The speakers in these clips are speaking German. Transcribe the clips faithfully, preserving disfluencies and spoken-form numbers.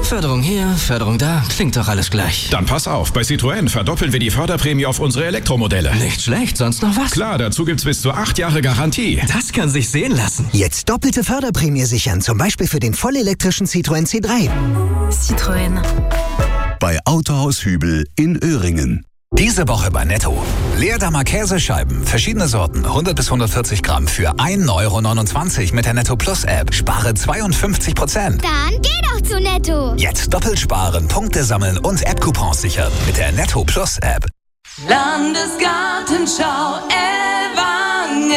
Förderung hier, Förderung da, klingt doch alles gleich. Dann pass auf, bei Citroën verdoppeln wir die Förderprämie auf unsere Elektromodelle. Nicht schlecht, sonst noch was? Klar, dazu gibt's bis zu acht Jahre Garantie. Das kann sich sehen lassen. Jetzt doppelte Förderprämie sichern, zum Beispiel für den vollelektrischen Citroën C drei. Citroën. Bei Autohaus Hübel in Öhringen. Diese Woche bei Netto. Leerdammer Käsescheiben, verschiedene Sorten, hundert bis hundertvierzig Gramm für ein Euro neunundzwanzig mit der Netto Plus App. Spare zweiundfünfzig Prozent. Dann geh doch zu Netto. Jetzt doppelt sparen, Punkte sammeln und App-Coupons sichern mit der Netto Plus App. Landesgartenschau Ellwangen.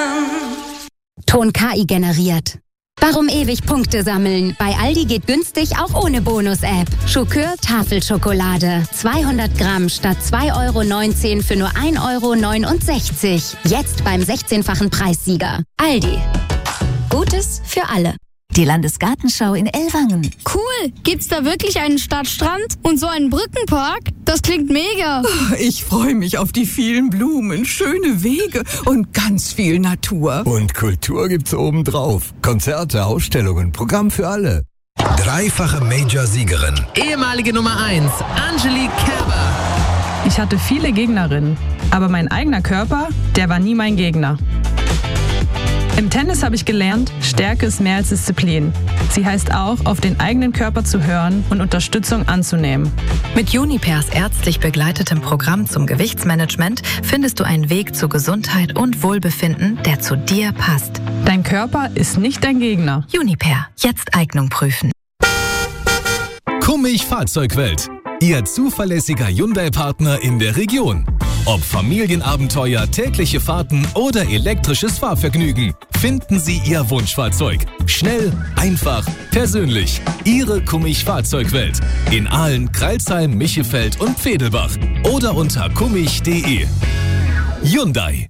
Ton K I generiert. Warum ewig Punkte sammeln? Bei Aldi geht günstig auch ohne Bonus-App. Schokör Tafelschokolade. zweihundert Gramm statt zwei Euro neunzehn für nur ein Euro neunundsechzig. Jetzt beim sechzehnfachen Preissieger. Aldi. Gutes für alle. Die Landesgartenschau in Ellwangen. Cool. Gibt's da wirklich einen Stadtstrand und so einen Brückenpark? Das klingt mega. Ich freue mich auf die vielen Blumen, schöne Wege und ganz viel Natur. Und Kultur gibt's obendrauf. Konzerte, Ausstellungen, Programm für alle. Dreifache Major-Siegerin. Ehemalige Nummer eins, Angelique Kerber. Ich hatte viele Gegnerinnen, aber mein eigener Körper, der war nie mein Gegner. Im Tennis habe ich gelernt, Stärke ist mehr als Disziplin. Sie heißt auch, auf den eigenen Körper zu hören und Unterstützung anzunehmen. Mit Junipers ärztlich begleitetem Programm zum Gewichtsmanagement findest du einen Weg zu Gesundheit und Wohlbefinden, der zu dir passt. Dein Körper ist nicht dein Gegner. Juniper, jetzt Eignung prüfen. Kummig Fahrzeugwelt. Ihr zuverlässiger Hyundai-Partner in der Region. Ob Familienabenteuer, tägliche Fahrten oder elektrisches Fahrvergnügen, finden Sie Ihr Wunschfahrzeug. Schnell, einfach, persönlich. Ihre Kummig Fahrzeugwelt. In Aalen, Crailsheim, Michefeld und Pfedelbach. Oder unter kummig punkt de. Hyundai.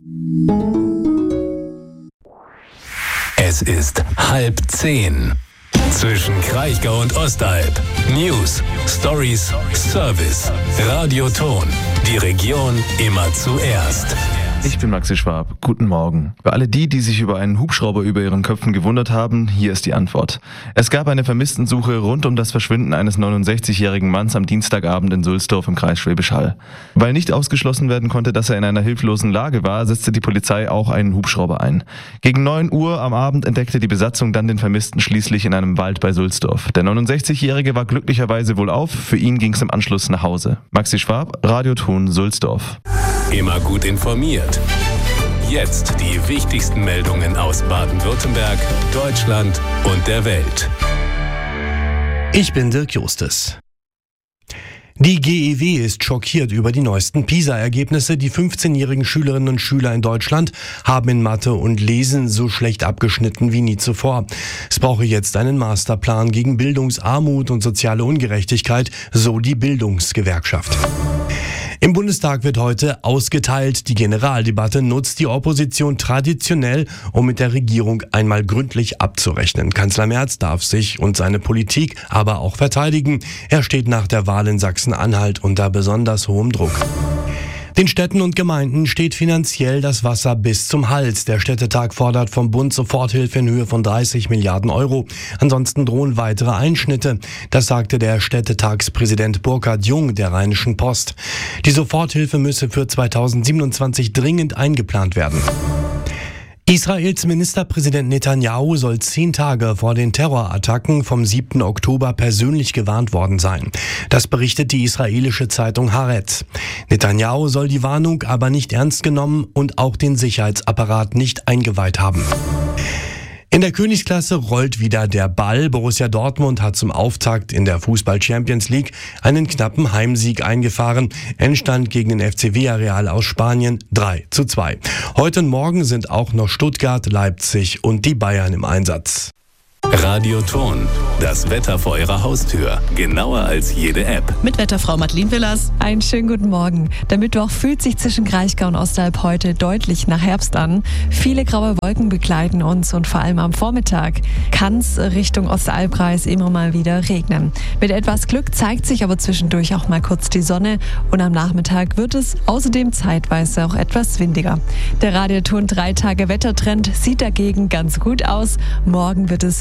Es ist halb zehn. Zwischen Kraichgau und Ostalb. News, Stories, Service. Radioton. Die Region immer zuerst. Ich bin Maxi Schwab. Guten Morgen. Für alle die, die sich über einen Hubschrauber über ihren Köpfen gewundert haben, hier ist die Antwort. Es gab eine Vermisstensuche rund um das Verschwinden eines neunundsechzigjährigen Manns am Dienstagabend in Sulzdorf im Kreis Schwäbisch Hall. Weil nicht ausgeschlossen werden konnte, dass er in einer hilflosen Lage war, setzte die Polizei auch einen Hubschrauber ein. Gegen neun Uhr am Abend entdeckte die Besatzung dann den Vermissten schließlich in einem Wald bei Sulzdorf. Der neunundsechzigjährige war glücklicherweise wohlauf, für ihn ging es im Anschluss nach Hause. Maxi Schwab, Radioton Sulzdorf. Immer gut informiert. Jetzt die wichtigsten Meldungen aus Baden-Württemberg, Deutschland und der Welt. Ich bin Dirk Justus. Die G E W ist schockiert über die neuesten PISA-Ergebnisse. Die fünfzehnjährigen Schülerinnen und Schüler in Deutschland haben in Mathe und Lesen so schlecht abgeschnitten wie nie zuvor. Es brauche jetzt einen Masterplan gegen Bildungsarmut und soziale Ungerechtigkeit, so die Bildungsgewerkschaft. Im Bundestag wird heute ausgeteilt. Die Generaldebatte nutzt die Opposition traditionell, um mit der Regierung einmal gründlich abzurechnen. Kanzler Merz darf sich und seine Politik aber auch verteidigen. Er steht nach der Wahl in Sachsen-Anhalt unter besonders hohem Druck. Den Städten und Gemeinden steht finanziell das Wasser bis zum Hals. Der Städtetag fordert vom Bund Soforthilfe in Höhe von dreißig Milliarden Euro. Ansonsten drohen weitere Einschnitte. Das sagte der Städtetagspräsident Burkhard Jung der Rheinischen Post. Die Soforthilfe müsse für zweitausendsiebenundzwanzig dringend eingeplant werden. Israels Ministerpräsident Netanyahu soll zehn Tage vor den Terrorattacken vom siebten Oktober persönlich gewarnt worden sein. Das berichtet die israelische Zeitung Haaretz. Netanyahu soll die Warnung aber nicht ernst genommen und auch den Sicherheitsapparat nicht eingeweiht haben. In der Königsklasse rollt wieder der Ball. Borussia Dortmund hat zum Auftakt in der Fußball-Champions League einen knappen Heimsieg eingefahren. Endstand gegen den F C Villarreal aus Spanien drei zu zwei. Heute und morgen sind auch noch Stuttgart, Leipzig und die Bayern im Einsatz. Radioton, das Wetter vor Ihrer Haustür, genauer als jede App. Mit Wetterfrau Madeleine Willers. Einen schönen guten Morgen. Der Mittwoch fühlt sich zwischen Kraichgau und Ostalb heute deutlich nach Herbst an. Viele graue Wolken begleiten uns und vor allem am Vormittag kann es Richtung Ostalbkreis immer mal wieder regnen. Mit etwas Glück zeigt sich aber zwischendurch auch mal kurz die Sonne und am Nachmittag wird es außerdem zeitweise auch etwas windiger. Der Radioton drei Tage Wettertrend sieht dagegen ganz gut aus. Morgen wird es wieder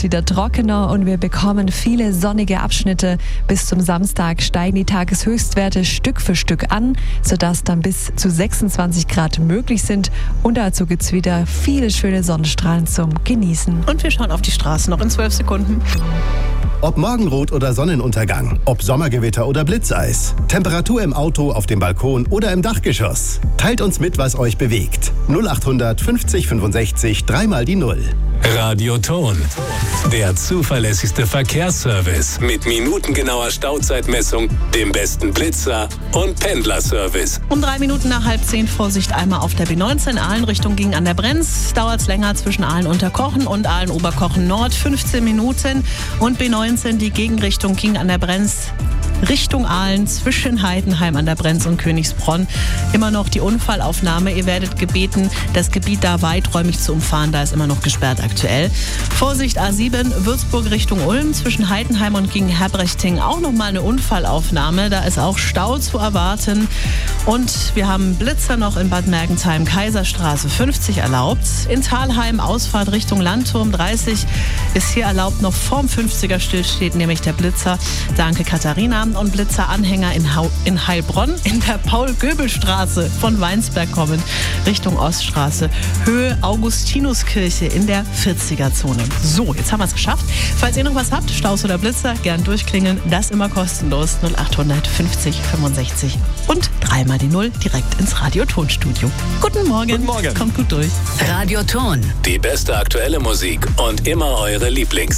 wieder trockener und wir bekommen viele sonnige Abschnitte. Bis zum Samstag steigen die Tageshöchstwerte Stück für Stück an, sodass dann bis zu sechsundzwanzig Grad möglich sind. Und dazu gibt es wieder viele schöne Sonnenstrahlen zum Genießen. Und wir schauen auf die Straße noch in zwölf Sekunden. Ob Morgenrot oder Sonnenuntergang, ob Sommergewitter oder Blitzeis, Temperatur im Auto, auf dem Balkon oder im Dachgeschoss. Teilt uns mit, was euch bewegt. null achthundert fünfzig fünfundsechzig, dreimal die Null. Radioton, der zuverlässigste Verkehrsservice mit minutengenauer Stauzeitmessung, dem besten Blitzer und Pendlerservice. Um drei Minuten nach halb zehn, Vorsicht einmal auf der B neunzehn, Aalen Richtung gegen an der Brenz. Dauert es länger zwischen Aalen Unterkochen und Aalen Oberkochen Nord, fünfzehn Minuten. Und B neunzehn, die Gegenrichtung gegen an der Brenz Richtung Aalen zwischen Heidenheim an der Brenz und Königsbronn. Immer noch die Unfallaufnahme. Ihr werdet gebeten, das Gebiet da weiträumig zu umfahren. Da ist immer noch gesperrt aktuell. Vorsicht A sieben, Würzburg Richtung Ulm zwischen Heidenheim und gegen Herbrechting. Auch nochmal eine Unfallaufnahme. Da ist auch Stau zu erwarten. Und wir haben Blitzer noch in Bad Mergentheim, Kaiserstraße fünfzig erlaubt. In Thalheim Ausfahrt Richtung Landturm dreißig ist hier erlaubt. Noch vorm fünfziger Still steht nämlich der Blitzer. Danke Katharina. Und Blitzeranhänger in, Hau- in Heilbronn in der Paul-Göbel-Straße von Weinsberg kommen Richtung Oststraße. Höhe Augustinuskirche in der vierziger-Zone. So, jetzt haben wir es geschafft. Falls ihr noch was habt, Staus oder Blitzer, gern durchklingeln. Das immer kostenlos. null achthundert fünfzig fünfundsechzig und dreimal die Null direkt ins Radiotonstudio. Guten Morgen. Guten Morgen. Kommt gut durch. Radioton. Die beste aktuelle Musik und immer eure Lieblings